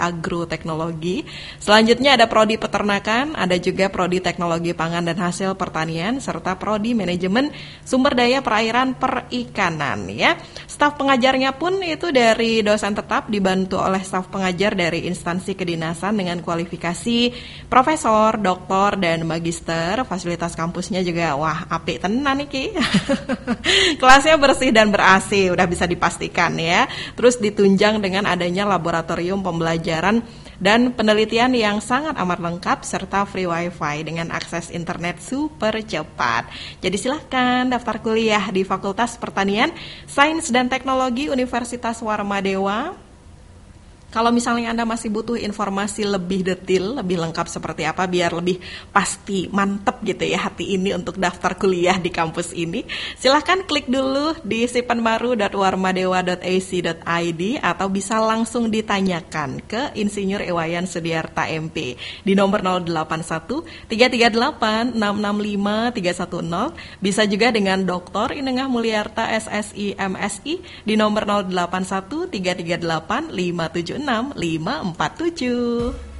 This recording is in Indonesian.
agroteknologi. Selanjutnya ada prodi peternakan, ada juga prodi teknologi pangan dan hasil pertanian, serta prodi manajemen sumber daya perairan perikanan ya. Staf pengajarnya pun itu dari dosen tetap dibantu oleh staf pengajar dari instansi kedinasan dengan kualifikasi profesor, doktor, dan magister. Fasilitas kampusnya juga wah apik tenan iki. Kelasnya bersih dan ber-AC, udah bisa dipastikan ya. Terus ditunjang dengan adanya laboratorium pembelajaran dan penelitian yang sangat amat lengkap serta free wifi dengan akses internet super cepat. Jadi silahkan daftar kuliah di Fakultas Pertanian, Sains dan Teknologi Universitas Warmadewa. Kalau misalnya Anda masih butuh informasi lebih detail, lebih lengkap seperti apa biar lebih pasti mantep gitu ya hati ini untuk daftar kuliah di kampus ini, silahkan klik dulu di sipanbaru.warmadewa.ac.id atau bisa langsung ditanyakan ke Insinyur Iwayan Sudiarta MP di nomor 081 338 665 310. Bisa juga dengan Dr. Inengah Mulyarta SSI MSI di nomor 081 338 576 547.